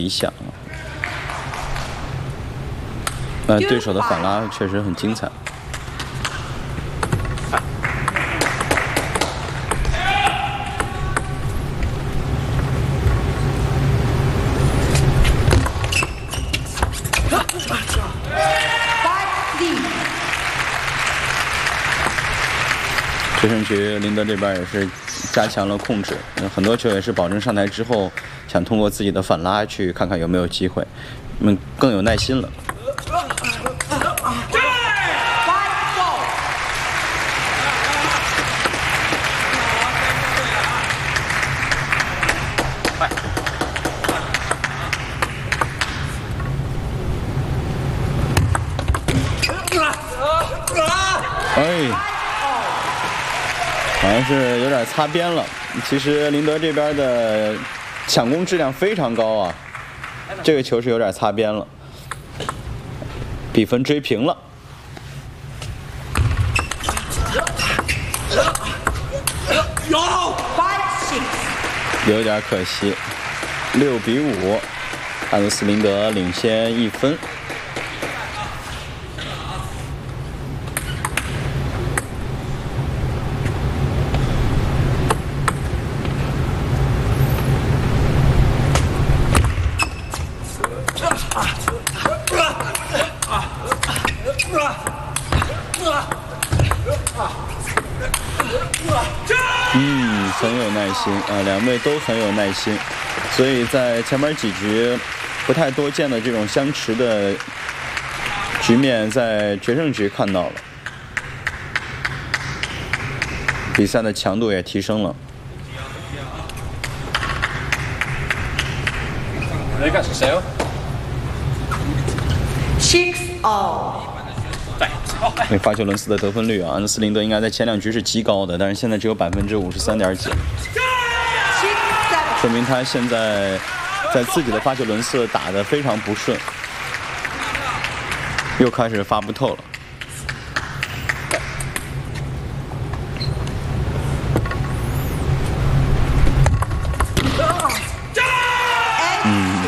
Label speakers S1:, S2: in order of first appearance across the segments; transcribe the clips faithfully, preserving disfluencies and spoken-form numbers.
S1: 理想。那对手的反拉确实很精彩。决胜局林德这边也是加强了控制，很多球也是保证上台之后想通过自己的反拉去看看有没有机会，嗯，更有耐心了。哎，好像是有点擦边了。其实林德这边的抢攻质量非常高啊，这个球是有点擦边了，比分追平了。有点可惜，六比五，安德斯林德领先一分。嗯，很有耐心啊，两位都很有耐心，所以在前面几局不太多见的这种相持的局面，在决胜局看到了，比赛的强度也提升了。
S2: Six all。
S1: 那发球伦斯的得分率啊，安德斯林德应该在前两局是极高的，但是现在只有百分之五十三点几，说明他现在在自己的发球轮次打得非常不顺，又开始发不透了。嗯。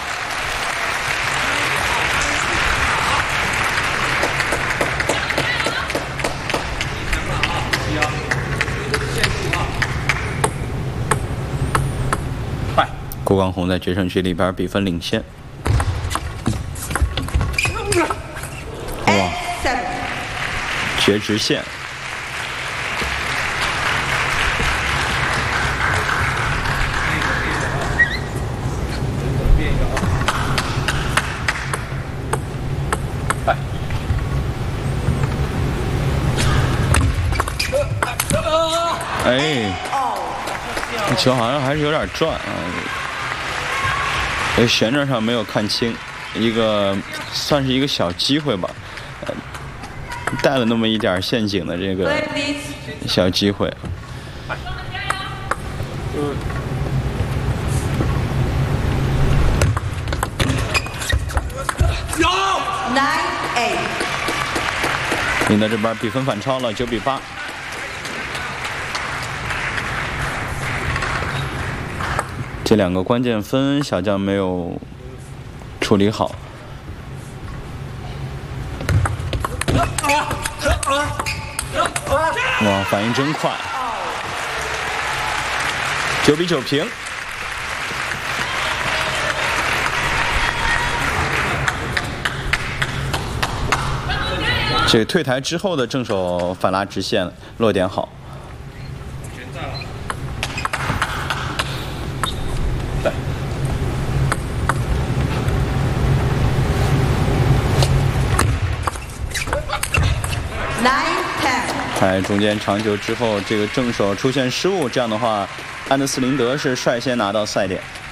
S1: 郭刚宏在决胜局里边比分领先。哇！绝直线。哎，球好像还是有点转啊。呃，旋转上没有看清，一个算是一个小机会吧，呃、带了那么一点陷阱的这个小机会。林德这边比分反超了，九比八。这两个关键分，小将没有处理好。哇，反应真快！九比九平。这退台之后的正手反拉直线落点好。在中间长球之后，这个正手出现失误，这样的话，安德斯林德是率先拿到赛点。